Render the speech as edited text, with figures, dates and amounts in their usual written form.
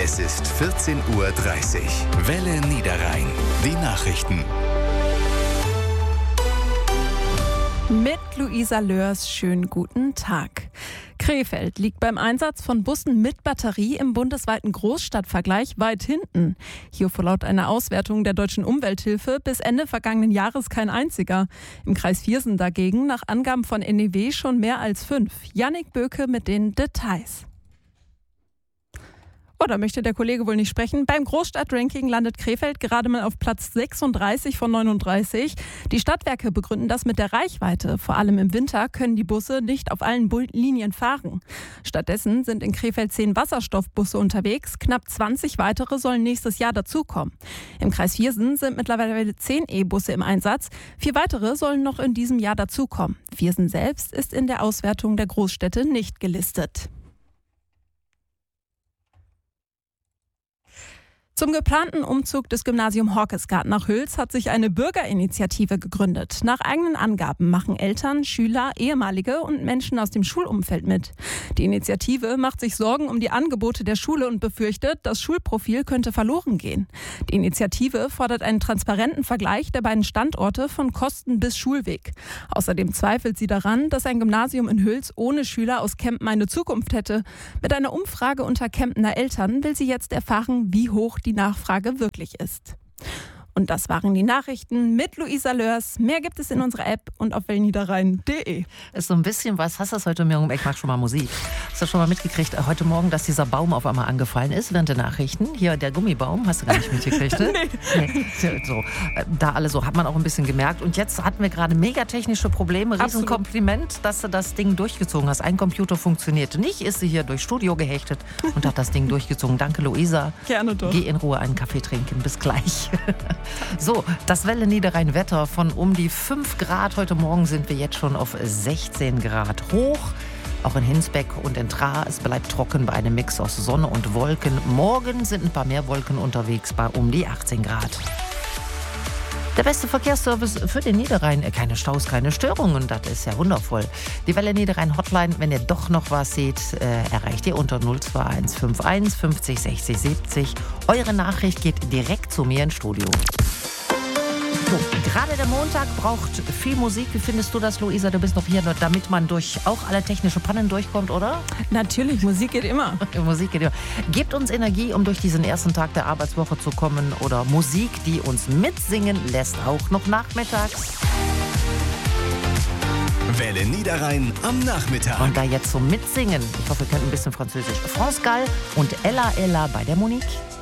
Es ist 14:30 Uhr. Welle Niederrhein. Die Nachrichten. Mit Luisa Löhrs, schönen guten Tag. Krefeld liegt beim Einsatz von Bussen mit Batterie im bundesweiten Großstadtvergleich weit hinten. Hierfür laut einer Auswertung der Deutschen Umwelthilfe bis Ende vergangenen Jahres kein einziger. Im Kreis Viersen dagegen nach Angaben von NEW schon mehr als 5. Jannik Böke mit den Details. Oh, da möchte der Kollege wohl nicht sprechen. Beim Großstadtranking landet Krefeld gerade mal auf Platz 36 von 39. Die Stadtwerke begründen das mit der Reichweite. Vor allem im Winter können die Busse nicht auf allen Linien fahren. Stattdessen sind in Krefeld 10 Wasserstoffbusse unterwegs. Knapp 20 weitere sollen nächstes Jahr dazukommen. Im Kreis Viersen sind mittlerweile 10 E-Busse im Einsatz. 4 weitere sollen noch in diesem Jahr dazukommen. Viersen selbst ist in der Auswertung der Großstädte nicht gelistet. Zum geplanten Umzug des Gymnasium Horkesgaard nach Hüls hat sich eine Bürgerinitiative gegründet. Nach eigenen Angaben machen Eltern, Schüler, ehemalige und Menschen aus dem Schulumfeld mit. Die Initiative macht sich Sorgen um die Angebote der Schule und befürchtet, das Schulprofil könnte verloren gehen. Die Initiative fordert einen transparenten Vergleich der beiden Standorte von Kosten bis Schulweg. Außerdem zweifelt sie daran, dass ein Gymnasium in Hüls ohne Schüler aus Kempen eine Zukunft hätte. Mit einer Umfrage unter Kempener Eltern will sie jetzt erfahren, wie hoch die Nachfrage wirklich ist. Und das waren die Nachrichten mit Luisa Löhrs. Mehr gibt es in unserer App und auf wellniederrhein.de. Ist so ein bisschen was. Hast du das heute Morgen? Ich mache schon mal Musik. Hast du schon mal mitgekriegt, heute Morgen, dass dieser Baum auf einmal angefallen ist während der Nachrichten? Hier, der Gummibaum, hast du gar nicht mitgekriegt, ne? Nee. So, da alle so, hat man auch ein bisschen gemerkt. Und jetzt hatten wir gerade megatechnische Probleme. Riesenkompliment, dass du das Ding durchgezogen hast. Ein Computer funktionierte nicht, ist sie hier durchs Studio gehechtet und hat das Ding durchgezogen. Danke, Luisa. Gerne doch. Geh in Ruhe einen Kaffee trinken. Bis gleich. So, das Welle Niederrhein Wetter von um die 5 Grad. Heute Morgen sind wir jetzt schon auf 16 Grad hoch. Auch in Hinsbeck und in Traar. Es bleibt trocken bei einem Mix aus Sonne und Wolken. Morgen sind ein paar mehr Wolken unterwegs bei um die 18 Grad. Der beste Verkehrsservice für den Niederrhein. Keine Staus, keine Störungen. Das ist ja wundervoll. Die Welle Niederrhein Hotline, wenn ihr doch noch was seht, erreicht ihr unter 02151 50 60 70. Eure Nachricht geht direkt zu mir ins Studio. So, gerade der Montag braucht viel Musik. Wie findest du das, Luisa? Du bist noch hier, damit man durch auch alle technische Pannen durchkommt, oder? Natürlich, Musik geht immer. Musik geht immer. Gebt uns Energie, um durch diesen ersten Tag der Arbeitswoche zu kommen. Oder Musik, die uns mitsingen lässt, auch noch nachmittags. Welle Niederrhein am Nachmittag. Und da jetzt zum Mitsingen, ich hoffe, ihr könnt ein bisschen Französisch. France Gall und Ella Ella bei der Monique.